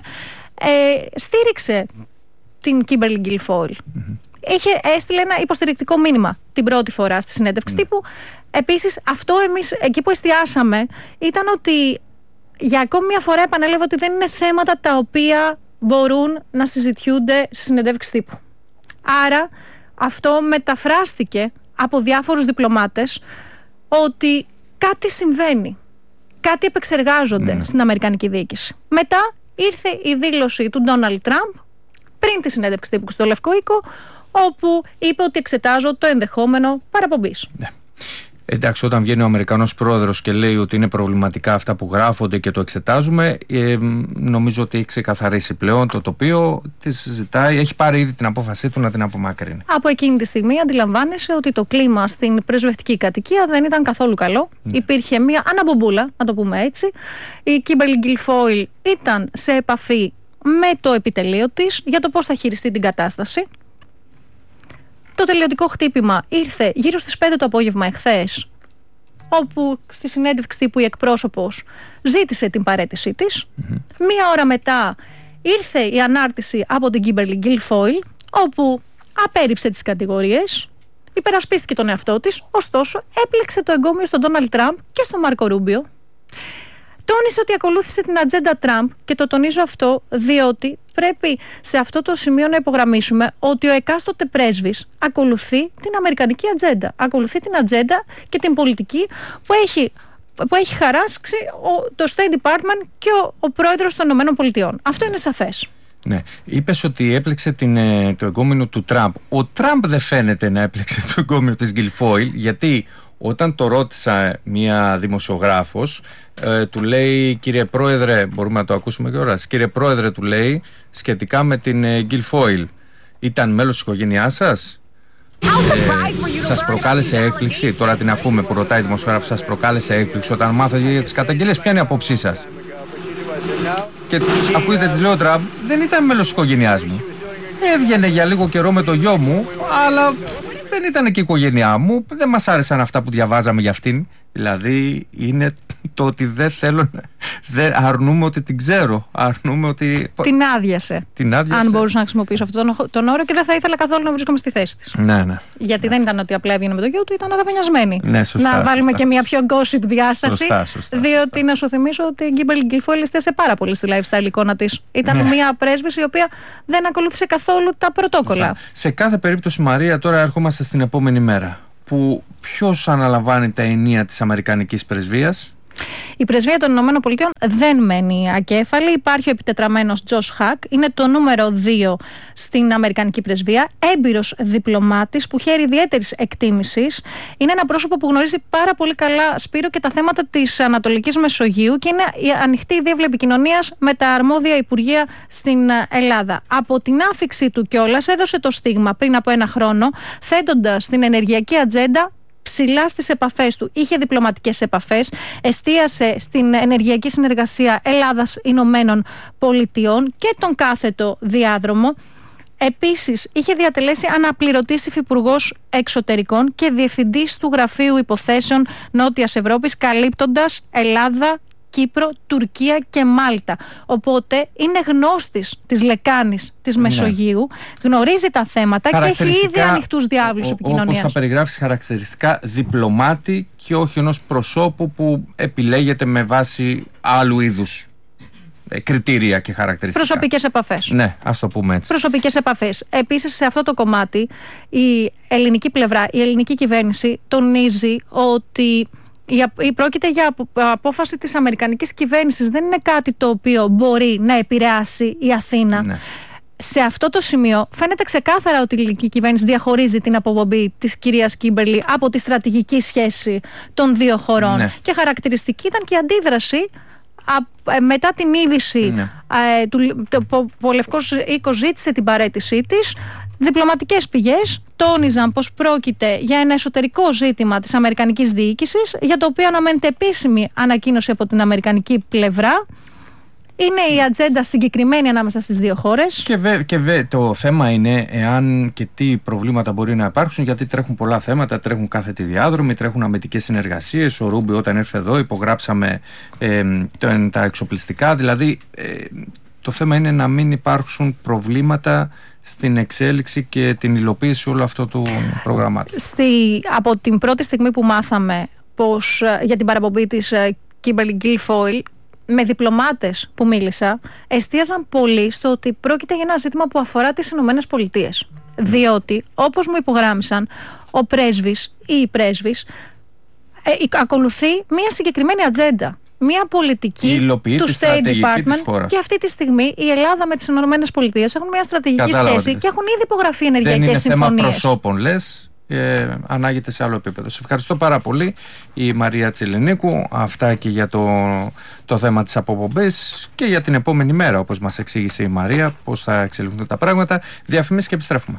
στήριξε την Kimberly Guilfoyle. Έστειλε ένα υποστηρικτικό μήνυμα την πρώτη φορά στη συνέντευξη τύπου. Επίσης, αυτό εμείς εκεί που εστιάσαμε ήταν ότι για ακόμη μια φορά επανέλαβε ότι δεν είναι θέματα τα οποία μπορούν να συζητιούνται στη συνέντευξη τύπου. Άρα αυτό μεταφράστηκε από διάφορους διπλωμάτες ότι κάτι συμβαίνει, κάτι επεξεργάζονται στην Αμερικανική διοίκηση. Μετά ήρθε η δήλωση του Ντόναλντ Τραμπ πριν τη συνέντευξη τύπου στο Λευκό Οίκο, όπου είπε ότι εξετάζω το ενδεχόμενο παραπομπής. Ναι. Εντάξει, όταν βγαίνει ο Αμερικανός πρόεδρος και λέει ότι είναι προβληματικά αυτά που γράφονται και το εξετάζουμε, νομίζω ότι έχει ξεκαθαρίσει πλέον το τοπίο, τη συζητάει, έχει πάρει ήδη την απόφασή του να την απομακρύνει. Από εκείνη τη στιγμή αντιλαμβάνεσαι ότι το κλίμα στην πρεσβευτική κατοικία δεν ήταν καθόλου καλό. Υπήρχε μια αναμπομπούλα, να το πούμε έτσι. Η Kimberly Guilfoyle ήταν σε επαφή με το επιτελείο της για το πώς θα χειριστεί την κατάσταση. Το τελειωτικό χτύπημα ήρθε γύρω στις 5 το απόγευμα εχθές, όπου στη συνέντευξη τύπου η εκπρόσωπος ζήτησε την παραίτησή της. Μία ώρα μετά ήρθε η ανάρτηση από την Kimberly Guilfoyle, όπου απέρριψε τις κατηγορίες, υπερασπίστηκε τον εαυτό της, ωστόσο έπλεξε το εγκόμιο στον Ντόναλντ Τραμπ και στον Μάρκο Ρούμπιο. Τόνισε ότι ακολούθησε την ατζέντα Τραμπ, και το τονίζω αυτό διότι πρέπει σε αυτό το σημείο να υπογραμμίσουμε ότι ο εκάστοτε πρέσβης ακολουθεί την αμερικανική ατζέντα. Ακολουθεί την ατζέντα και την πολιτική που έχει χαράξει το State Department και ο πρόεδρος των ΗΠΑ. Αυτό είναι σαφές. Ναι. Είπες ότι έπλεξε το εγκόμιο του Τραμπ. Ο Τραμπ δεν φαίνεται να έπλεξε το εγκόμιο της Guilfoyle, γιατί όταν το ρώτησα μία δημοσιογράφος, του λέει, κύριε Πρόεδρε, μπορούμε να το ακούσουμε και ώρας, κύριε Πρόεδρε, του λέει, σχετικά με την Guilfoyle, ήταν μέλος της οικογένειάς σας? Σας προκάλεσε έκπληξη? Τώρα την ακούμε που ρωτάει η δημοσιογράφος, σας προκάλεσε έκπληξη όταν μάθατε για τις καταγγελίες? Ποια είναι η απόψή σας? Και ακούγεται, της λέω, Τραμπ, δεν ήταν μέλος της οικογένειάς μου. Έβγαινε για λίγο καιρό με το γιο μου, αλλά δεν ήταν και η οικογένειά μου. Δεν μας άρεσαν αυτά που διαβάζαμε για αυτήν. Δηλαδή είναι το ότι δεν θέλω, αρνούμε ότι την ξέρω, αρνούμε ότι... Την άδειασε. Αν μπορούσα να χρησιμοποιήσω αυτόν τον όρο, και δεν θα ήθελα καθόλου να βρίσκομαι στη θέση της. Ναι, ναι. Γιατί δεν ήταν ότι απλά έβγαινε με το γιο του, ήταν αραβωνιασμένη. Ναι, σωστά, να βάλουμε και μια πιο gossip διάσταση. Σωστά. Διότι να σου θυμίσω ότι η Kimberly Guilfoyle εστίασε πάρα πολύ στη lifestyle εικόνα της. Ήταν μια πρέσβηση η οποία δεν ακολούθησε καθόλου τα πρωτόκολλα. Σε κάθε περίπτωση, Μαρία, τώρα ερχόμαστε στην επόμενη μέρα, που ποιος αναλαμβάνει τα ενία της Αμερικανικής πρεσβείας? Η πρεσβεία των Ηνωμένων Πολιτειών δεν μένει ακέφαλη. Υπάρχει ο επιτετραμένος Τζος Χακ, είναι το νούμερο 2 στην Αμερικανική πρεσβεία. Έμπειρος διπλωμάτης που χαίρει ιδιαίτερης εκτίμησης. Είναι ένα πρόσωπο που γνωρίζει πάρα πολύ καλά, Σπύρο, και τα θέματα της Ανατολικής Μεσογείου, και είναι η ανοιχτή διεύλη επικοινωνίας με τα αρμόδια υπουργεία στην Ελλάδα. Από την άφιξή του κιόλας έδωσε το στίγμα πριν από 1 χρόνο, θέτοντας την ενεργειακή ατζέντα ψηλά στις επαφές του. Είχε διπλωματικές επαφές, εστίασε στην ενεργειακή συνεργασία Ελλάδας-Ηνωμένων Πολιτειών και τον κάθετο διάδρομο. Επίσης, είχε διατελέσει αναπληρωτής υφυπουργός εξωτερικών και διευθυντής του Γραφείου Υποθέσεων Νότιας Ευρώπης, καλύπτοντας Ελλάδα, Κύπρο, Τουρκία και Μάλτα. Οπότε είναι γνώστης της λεκάνης της Μεσογείου, γνωρίζει τα θέματα και έχει ήδη ανοιχτούς διάβλους επικοινωνίας. Όπως θα περιγράφεις, χαρακτηριστικά διπλωμάτη και όχι ενός προσώπου που επιλέγεται με βάση άλλου είδους κριτήρια και χαρακτηριστικά. Προσωπικές επαφές. Ναι, ας το πούμε έτσι. Προσωπικές επαφές. Επίσης, σε αυτό το κομμάτι η ελληνική πλευρά, η ελληνική κυβέρνηση τονίζει ότι πρόκειται για απόφαση της αμερικανικής κυβέρνησης. Δεν είναι κάτι το οποίο μπορεί να επηρεάσει η Αθήνα. Ναι. Σε αυτό το σημείο φαίνεται ξεκάθαρα ότι η ελληνική κυβέρνηση διαχωρίζει την αποπομπή της κυρίας Κίμπερλι από τη στρατηγική σχέση των δύο χωρών. Ναι. Και χαρακτηριστική ήταν και η αντίδραση μετά την είδηση που ο Λευκός Οίκος ζήτησε την παραίτησή της. Διπλωματικές πηγές τόνιζαν πως πρόκειται για ένα εσωτερικό ζήτημα της αμερικανικής διοίκησης, για το οποίο αναμένεται επίσημη ανακοίνωση από την αμερικανική πλευρά. Είναι η ατζέντα συγκεκριμένη ανάμεσα στις δύο χώρες. Και το θέμα είναι εάν και τι προβλήματα μπορεί να υπάρξουν, γιατί τρέχουν πολλά θέματα, τρέχουν κάθετοι διάδρομοι, τρέχουν αμυντικές συνεργασίες. Ο Ρούμπι όταν ήρθε εδώ υπογράψαμε τα εξοπλιστικά. Δηλαδή το θέμα είναι να μην υπάρξουν προβλήματα στην εξέλιξη και την υλοποίηση όλου αυτού του προγραμμάτου. Από την πρώτη στιγμή που μάθαμε πως για την παραπομπή της Kimberly Guilfoyle, με διπλωμάτες που μίλησα, εστίαζαν πολύ στο ότι πρόκειται για ένα ζήτημα που αφορά τις Ηνωμένες Πολιτείες. Διότι, όπως μου υπογράμμισαν, ο πρέσβης ή η πρέσβης ακολουθεί μια συγκεκριμένη ατζέντα. Μια πολιτική του State Department, και αυτή τη στιγμή η Ελλάδα με τις Ηνωμένες Πολιτείες έχουν μια στρατηγική σχέση και έχουν ήδη υπογραφεί ενεργειακές συμφωνίες. Δεν είναι θέμα προσώπων, λες. Ανάγεται σε άλλο επίπεδο. Σε ευχαριστώ πάρα πολύ, η Μαρία Τσιλενίκου. Αυτά και για το θέμα της αποπομπής και για την επόμενη μέρα, όπως μας εξήγησε η Μαρία, πώς θα εξελιχθούν τα πράγματα. Διαφημίσεις και επιστρέφουμε.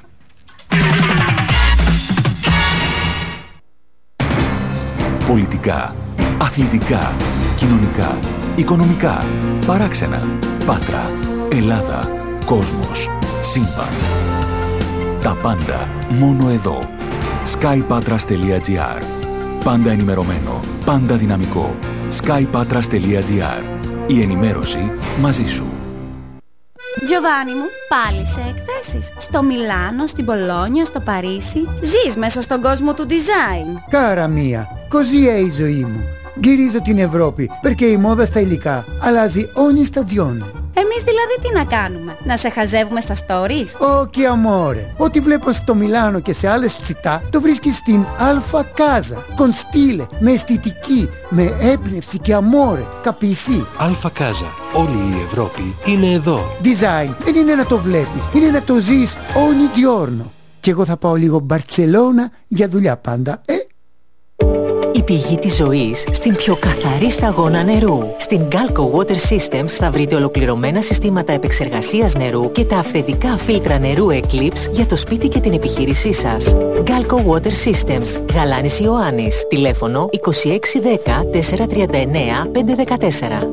Πολιτικά, αθλητικά, κοινωνικά, οικονομικά, παράξενα, Πάτρα, Ελλάδα, κόσμος, σύμπαν. Τα πάντα μόνο εδώ. skypatras.gr. Πάντα ενημερωμένο, πάντα δυναμικό. skypatras.gr. Η ενημέρωση μαζί σου. Giovanni μου, πάλι σε εκθέσεις. Στο Μιλάνο, στην Πολόνια, στο Παρίσι. Ζεις μέσα στον κόσμο του design. Cara mia, così è η ζωή μου. Γυρίζω την Ευρώπη, perché η μόδα στα υλικά αλλάζει ogni stagione. Εμείς δηλαδή τι να κάνουμε, να σε χαζεύουμε στα stories? Όχι amore, ό,τι βλέπω στο Μιλάνο και σε άλλες τσιτά το βρίσκεις στην Alfa Casa. Con stile, με αισθητική, με έμπνευση και amore, capisci? Alfa Casa, όλη η Ευρώπη είναι εδώ. Design δεν είναι να το βλέπεις, είναι να το ζεις ogni giorno. Και εγώ θα πάω λίγο Μπαρτσελώνα για δουλειά πάντα, Η πηγή της ζωής στην πιο καθαρή σταγόνα νερού. Στην Galco Water Systems θα βρείτε ολοκληρωμένα συστήματα επεξεργασίας νερού και τα αυθεντικά φίλτρα νερού Eclipse για το σπίτι και την επιχείρησή σας. Galco Water Systems, Γαλάνης Ιωάννης. Τηλέφωνο 2610 439 514.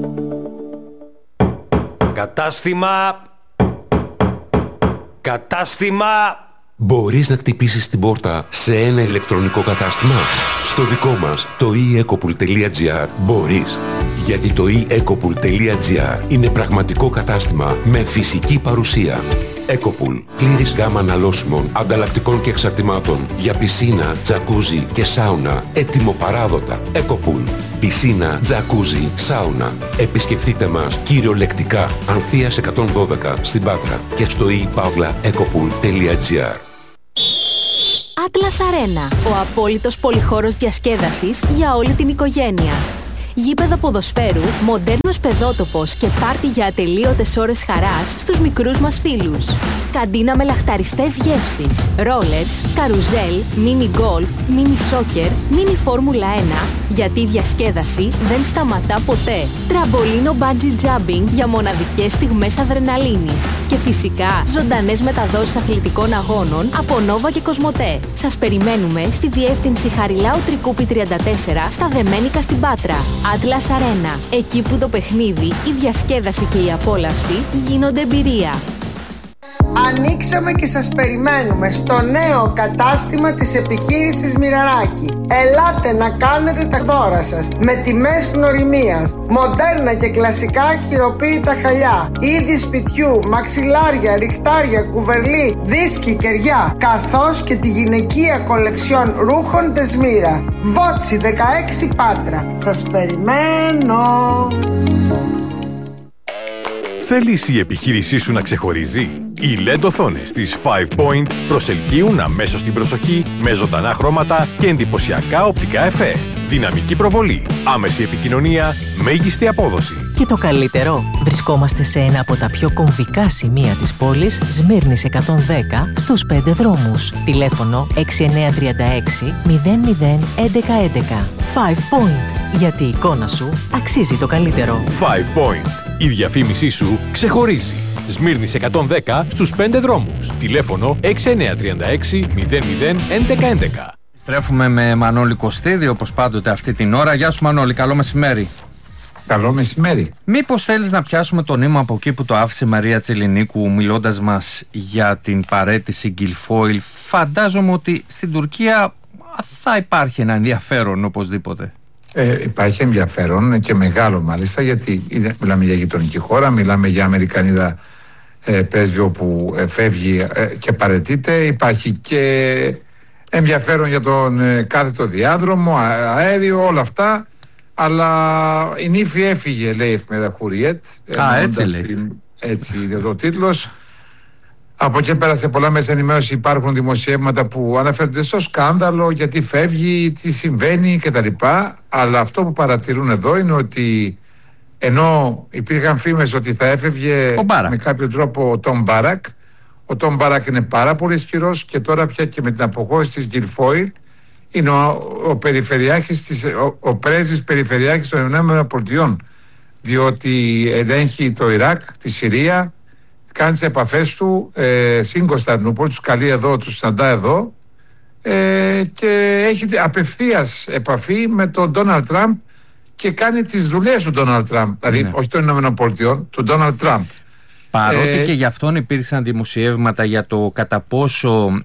Κατάστημα! Μπορείς να χτυπήσεις την πόρτα σε ένα ηλεκτρονικό κατάστημα? Στο δικό μας, το eEcopool.gr, μπορείς. Γιατί το eEcopool.gr είναι πραγματικό κατάστημα με φυσική παρουσία. Ecopool. Πλήρης γάμα αναλώσιμων, ανταλλακτικών και εξαρτημάτων για πισίνα, τζακούζι και σάουνα. Έτοιμο παράδοτα. Ecopool. Πισίνα, τζακούζι, σάουνα. Επισκεφτείτε μας κυριολεκτικά Ανθείας 112 στην Πάτρα και στο ePavlaEcopool.gr. Atlas Arena, ο απόλυτος πολυχώρος διασκέδασης για όλη την οικογένεια. Γήπεδο ποδοσφαίρου, μοντέρνος παιδότοπος και πάρτι για ατελείωτες ώρες χαράς στους μικρούς μας φίλους. Καντίνα με λαχταριστές γεύσεις, ρόλερς, καρουζέλ, μίνι γκολφ, μίνι σόκερ, μίνι φόρμουλα 1, γιατί η διασκέδαση δεν σταματά ποτέ. Τραμπολίνο μπάντζι τζάμπινγκ για μοναδικές στιγμές αδρεναλίνης. Και φυσικά ζωντανές μεταδόσεις αθλητικών αγώνων από Νόβα και Κοσμοτέ. Σας περιμένουμε στη διεύθυνση Χαριλάου Τρικούπη 34 στα Δεμένικα στην Πάτρα. Atlas Arena, εκεί που το παιχνίδι, η διασκέδαση και η απόλαυση γίνονται εμπειρία. Ανοίξαμε και σας περιμένουμε στο νέο κατάστημα της επιχείρησης Μοιραράκη. Ελάτε να κάνετε τα δώρα σας με τιμές γνωριμίας, μοντέρνα και κλασικά χειροποίητα χαλιά, είδη σπιτιού, μαξιλάρια, ριχτάρια, κουβερλί, δίσκοι, κεριά, καθώς και τη γυναικεία κολεξιόν ρούχων Τεσμύρα. Βότσι 16 Πάτρα. Σας περιμένω. Θέλεις η επιχείρησή σου να ξεχωρίζει? Οι LED οθόνες της 5 Point προσελκύουν αμέσως την προσοχή με ζωντανά χρώματα και εντυπωσιακά οπτικά εφέ. Δυναμική προβολή, άμεση επικοινωνία, μέγιστη απόδοση. Και το καλύτερο, βρισκόμαστε σε ένα από τα πιο κομβικά σημεία της πόλης, Σμύρνης 110, στους 5 δρόμους. Τηλέφωνο 6936 00 1111. 5 Point, γιατί η εικόνα σου αξίζει το καλύτερο. 5 Point, η διαφήμισή σου ξεχωρίζει. Σμύρνης 110 στους 5 δρόμους. Τηλέφωνο 6936 00 1111. Στρέφουμε με Μανώλη Κωστίδη, όπως πάντοτε αυτή την ώρα. Γεια σου Μανώλη, καλό μεσημέρι. Καλό μεσημέρι. Μήπως θέλεις να πιάσουμε το νήμα από εκεί που το άφησε η Μαρία Τσελινίκου, μιλώντας μας για την παραίτηση Γκιλφόιλ? Φαντάζομαι ότι στην Τουρκία θα υπάρχει ένα ενδιαφέρον οπωσδήποτε. Υπάρχει ενδιαφέρον και μεγάλο μάλιστα, γιατί μιλάμε για γειτονική χώρα, μιλάμε για Αμερικανίδα πρέσβη που φεύγει και παραιτείται. Υπάρχει και ενδιαφέρον για τον κάθετο διάδρομο, αέριο, όλα αυτά. Αλλά η νύφη έφυγε, λέει η εφημερίδα Χουριέτ. Έτσι λέει. Έτσι είναι ο τίτλος. Από εκεί πέρα σε πολλά μέσα ενημέρωση υπάρχουν δημοσιεύματα που αναφέρονται στο σκάνδαλο, γιατί φεύγει, τι συμβαίνει κτλ. Αλλά αυτό που παρατηρούν εδώ είναι ότι ενώ υπήρχαν φήμες ότι θα έφευγε με κάποιο τρόπο ο Τόμ Μπάρακ, ο Τόμ Μπάρακ είναι πάρα πολύ ισχυρός και τώρα πια και με την αποχώρηση της Γκιλφόιλ είναι ο πρέσβης περιφερειάρχης των ΗΠΑ, διότι ελέγχει το Ιράκ, τη Συρία, κάνει τις επαφές του στην Κωνσταντινούπολη, τους καλεί εδώ, τους συναντά εδώ και έχει απευθείας επαφή με τον Ντόναλντ Τραμπ και κάνει τις δουλειές του Ντόναλντ Τραμπ, δηλαδή όχι των ΗΠΑ, του Ντόναλντ Τραμπ. Παρότι και γι' αυτόν υπήρξαν δημοσιεύματα για το κατά πόσο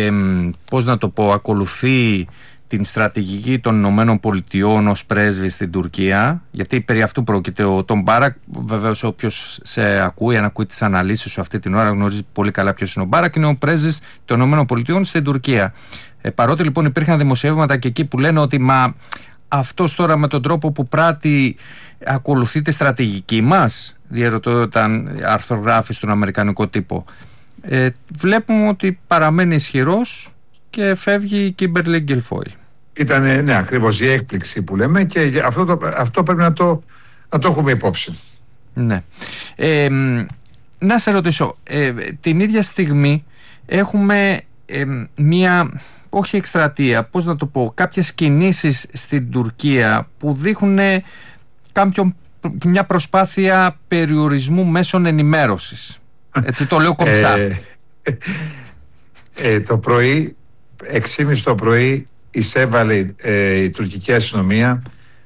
ακολουθεί την στρατηγική των Ηνωμένων Πολιτειών ως πρέσβη στην Τουρκία, γιατί περί αυτού πρόκειται ο Τόμ Μπάρακ. Βεβαίως όποιος σε ακούει, αν ακούει τις αναλύσεις σου αυτή την ώρα, γνωρίζει πολύ καλά ποιος είναι ο Μπάρακ. Είναι ο πρέσβης των Ηνωμένων Πολιτειών στην Τουρκία. Παρότι λοιπόν υπήρχαν δημοσιεύματα και εκεί που λένε ότι αυτός τώρα με τον τρόπο που πράττει ακολουθεί τη στρατηγική μας, διαρωτώ όταν αρθρογράφει στον αμερικανικό τύπο. Βλέπουμε ότι παραμένει ισχυρός και φεύγει η Κίμπερλι Γκιλφόιλ. Ήταν ακριβώς η έκπληξη που λέμε και αυτό πρέπει να το έχουμε υπόψη. Ναι. Να σε ρωτήσω, την ίδια στιγμή έχουμε μία, όχι εκστρατεία, πώς να το πω, κάποιες κινήσεις στην Τουρκία που δείχνουν μια προσπάθεια περιορισμού μέσων ενημέρωσης. Έτσι το λέω κομψά. Το πρωί, 6:30 το πρωί, εισέβαλε η τουρκική αστυνομία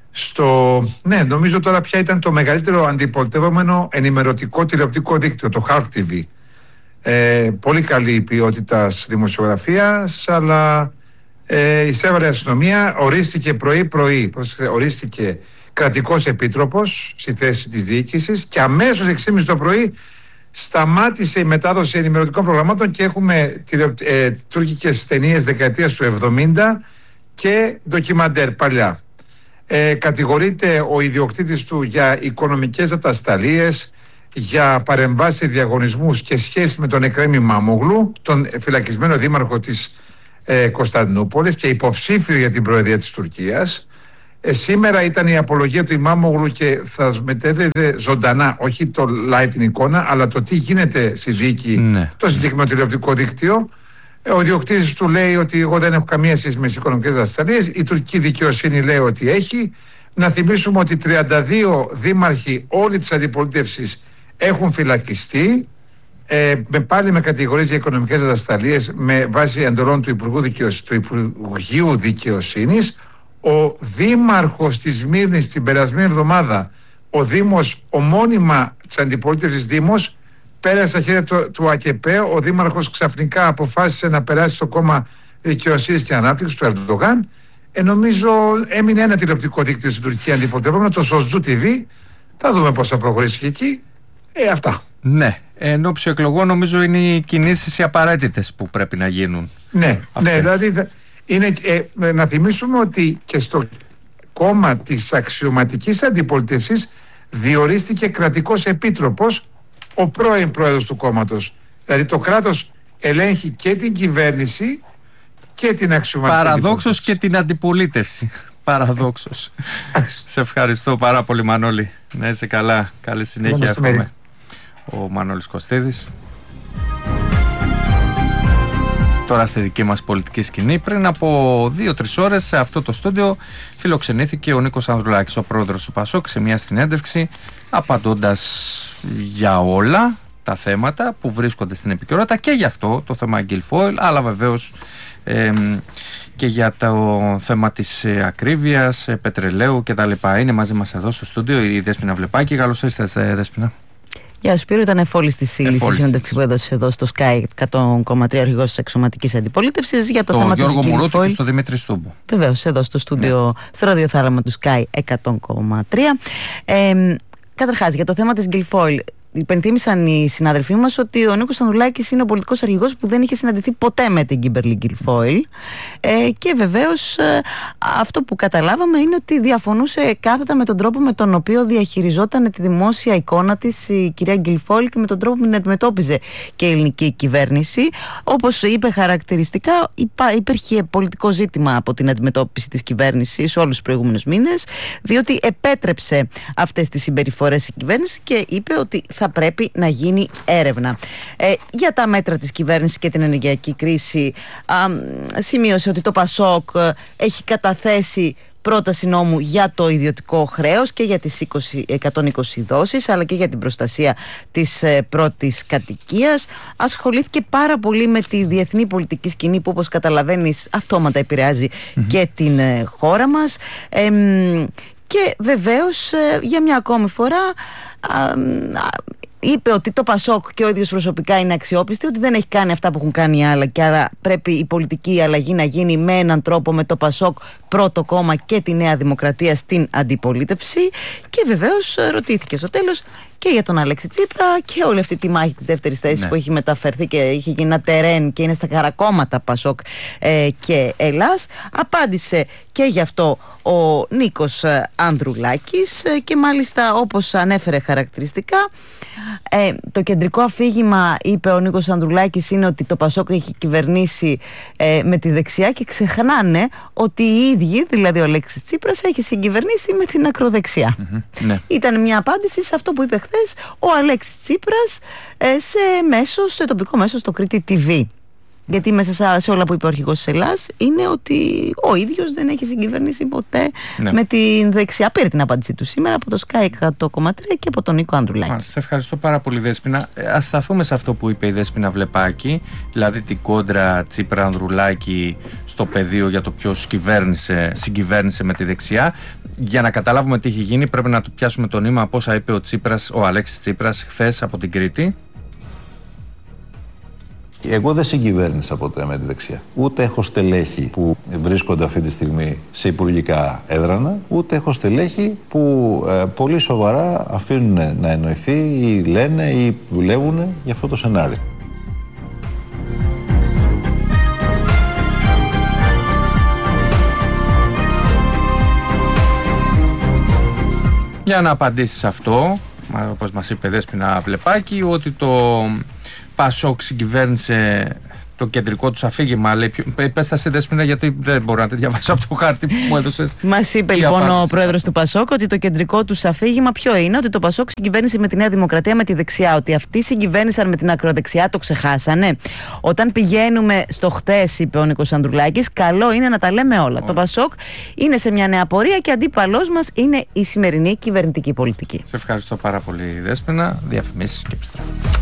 νομίζω τώρα πια ήταν το μεγαλύτερο αντιπολιτευόμενο ενημερωτικό τηλεοπτικό δίκτυο, το Halk TV. Πολύ καλή ποιότητα δημοσιογραφίας, αλλά εισέβαλε η αστυνομία, ορίστηκε πρωί-πρωί, ορίστηκε κρατικός επίτροπος στη θέση της διοίκησης και αμέσως 6:30 το πρωί σταμάτησε η μετάδοση ενημερωτικών προγραμμάτων και έχουμε τουρκικές ταινίες δεκαετίας του 70 και ντοκιμαντέρ παλιά. Κατηγορείται ο ιδιοκτήτης του για οικονομικές ατασταλίες, για παρεμβάσεις σε διαγωνισμούς και σχέση με τον Εκρέμ Ημάμογλου, τον φυλακισμένο δήμαρχο της Κωνσταντινούπολης και υποψήφιο για την προεδρία της Τουρκίας. Σήμερα ήταν η απολογία του Ημάμογλου και θα μετέδεται ζωντανά, όχι το live την εικόνα, αλλά το τι γίνεται στη δίκη, το συγκεκριμένο τηλεοπτικό δίκτυο. Ο ιδιοκτήτης του λέει ότι εγώ δεν έχω καμία σχέση με τις οικονομικές ατασταλίες. Η τουρκική δικαιοσύνη λέει ότι έχει. Να θυμίσουμε ότι 32 δήμαρχοι όλη της αντιπολίτευσης έχουν φυλακιστεί, πάλι με κατηγορίες για οικονομικές ατασταλίες με βάση εντολών του Υπουργείου Δικαιοσύνης. Ο δήμαρχος της Σμύρνης την περασμένη εβδομάδα, ο μόνιμα της αντιπολίτευσης δήμος, πέρασε στα χέρια του ΑΚΕΠΕ. Ο δήμαρχος ξαφνικά αποφάσισε να περάσει στο κόμμα Δικαιοσύνης και Ανάπτυξης του Ερντογάν. Νομίζω έμεινε ένα τηλεοπτικό δίκτυο στην Τουρκία αντιπολιτευόμενο, το Σοζού TV. Θα δούμε πώς θα προχωρήσει και εκεί. Αυτά. Ναι. Εν ώψη εκλογών νομίζω είναι οι κινήσεις οι απαραίτητες που πρέπει να γίνουν. Ναι, δηλαδή να θυμίσουμε ότι και στο κόμμα της αξιωματικής αντιπολίτευσης διορίστηκε κρατικός επίτροπος ο πρώην πρόεδρος του κόμματος. Δηλαδή το κράτος ελέγχει και την κυβέρνηση και την αξιωματική. Παραδόξως και την αντιπολίτευση. Παραδόξως. Σε ευχαριστώ πάρα πολύ, Μανώλη. Να είσαι καλά. Καλή συνέχεια. Ο Μανώλης Κωστίδης. Τώρα στη δική μας πολιτική σκηνή, πριν από 2-3 ώρες σε αυτό το στούντιο φιλοξενήθηκε ο Νίκος Ανδρουλάκης, ο πρόεδρος του ΠΑΣΟΚ, σε μια συνέντευξη, απαντώντας για όλα τα θέματα που βρίσκονται στην επικαιρότητα και γι' αυτό το θέμα Guilfoyle, αλλά βεβαίως και για το θέμα της ακρίβειας, πετρελαίου κτλ. Είναι μαζί μας εδώ στο στούντιο η Δέσποινα Βλεπάκη. Καλώς ήρθατε, Δέσποινα. Γεια σου Σπύρο, ήταν εφόλης της ύλης η συνέντευξη που έδωσε εδώ στο Sky 100,3 ο αρχηγός της εξωματικής αντιπολίτευσης για το θέμα της Guilfoyle. Γιώργο Μουρούτη και στο Δημήτρη Στούμπου. Βεβαίως, εδώ στο στούντιο, στο ραδιοθάλαμα του Sky 100,3. Καταρχάς, για το θέμα της Guilfoyle. Υπενθύμησαν οι συνάδελφοί μας ότι ο Νίκος Ανδρουλάκης είναι ο πολιτικός αρχηγός που δεν είχε συναντηθεί ποτέ με την Kimberly Guilfoyle, και βεβαίως αυτό που καταλάβαμε είναι ότι διαφωνούσε κάθετα με τον τρόπο με τον οποίο διαχειριζόταν τη δημόσια εικόνα της η κυρία Guilfoyle και με τον τρόπο που την αντιμετώπιζε και η ελληνική κυβέρνηση. Όπως είπε χαρακτηριστικά, υπήρχε πολιτικό ζήτημα από την αντιμετώπιση της κυβέρνησης όλους τους προηγούμενους μήνες, διότι επέτρεψε αυτές τις συμπεριφορές η κυβέρνηση και είπε ότι θα πρέπει να γίνει έρευνα. Για τα μέτρα της κυβέρνησης και την ενεργειακή κρίση, σημείωσε ότι το ΠΑΣΟΚ έχει καταθέσει πρόταση νόμου για το ιδιωτικό χρέος και για τις 120 δόσεις, αλλά και για την προστασία της πρώτης κατοικίας. Ασχολήθηκε πάρα πολύ με τη διεθνή πολιτική σκηνή που, όπως καταλαβαίνεις, αυτόματα επηρεάζει και την χώρα μας. Και βεβαίως για μια ακόμη φορά είπε ότι το ΠΑΣΟΚ και ο ίδιος προσωπικά είναι αξιόπιστοι, ότι δεν έχει κάνει αυτά που έχουν κάνει οι άλλοι και άρα πρέπει η πολιτική αλλαγή να γίνει με έναν τρόπο, με το ΠΑΣΟΚ πρώτο κόμμα και τη Νέα Δημοκρατία στην αντιπολίτευση. Και βεβαίως ρωτήθηκε στο τέλος και για τον Αλέξη Τσίπρα και όλη αυτή τη μάχη της δεύτερης θέσης που έχει μεταφερθεί και είχε γίνει ένα τερέν και είναι στα χαρακόμματα ΠΑΣΟΚ και Ελλάς. Απάντησε και γι' αυτό ο Νίκος Ανδρουλάκης και μάλιστα, όπως ανέφερε χαρακτηριστικά, το κεντρικό αφήγημα, είπε ο Νίκος Ανδρουλάκης, είναι ότι το ΠΑΣΟΚ έχει κυβερνήσει με τη δεξιά και ξεχνάνε ότι οι ίδιοι, δηλαδή ο Αλέξης Τσίπρας, έχει συγκυβερνήσει με την ακροδεξιά. Ναι. Ήταν μια απάντηση σε αυτό που είπε χθες ο Αλέξης Τσίπρας σε τοπικό μέσο, στο Κρήτη TV. Γιατί μέσα σε όλα που είπε ο αρχηγός της Ελλάς είναι ότι ο ίδιος δεν έχει συγκυβερνήσει ποτέ με την δεξιά. Πήρε την απάντησή του σήμερα από το Sky 100,3 και από τον Νίκο Ανδρουλάκη. Μάλιστα, ευχαριστώ πάρα πολύ, Δέσποινα. Ας σταθούμε σε αυτό που είπε η Δέσποινα Βλεπάκη, δηλαδή την κόντρα Τσίπρα Ανδρουλάκη στο πεδίο για το ποιος συγκυβέρνησε με τη δεξιά. Για να καταλάβουμε τι έχει γίνει, πρέπει να του πιάσουμε το νήμα από όσα είπε ο Αλέξης Τσίπρας χθες από την Κρήτη. Εγώ δεν συγκυβέρνησα ποτέ με τη δεξιά. Ούτε έχω στελέχη που βρίσκονται αυτή τη στιγμή σε υπουργικά έδρανα, ούτε έχω στελέχη που πολύ σοβαρά αφήνουν να εννοηθεί ή λένε ή δουλεύουν για αυτό το σενάριο. Για να απαντήσει σε αυτό, όπως μας είπε Δέσποινα Βλεπάκη, ότι το ΠΑΣΟΚ συγκυβέρνησε το κεντρικό του αφήγημα. Πες τα σε, Δέσποινα, γιατί δεν μπορώ να τη διαβάσω από το χάρτη που μου έδωσες. Μας είπε λοιπόν ο πρόεδρος του ΠΑΣΟΚ ότι το κεντρικό του αφήγημα ποιο είναι? Ότι το ΠΑΣΟΚ συγκυβέρνησε με τη Νέα Δημοκρατία με τη δεξιά. Ότι αυτοί συγκυβέρνησαν με την ακροδεξιά, το ξεχάσανε. Όταν πηγαίνουμε στο χτες, είπε ο Νίκος Ανδρουλάκης, καλό είναι να τα λέμε όλα. Το ΠΑΣΟΚ είναι σε μια νέα πορεία και αντίπαλός μας είναι η σημερινή κυβερνητική πολιτική. Σε ευχαριστώ πάρα πολύ, Δέσποινα. Διαφημίσεις και επιστρέφω.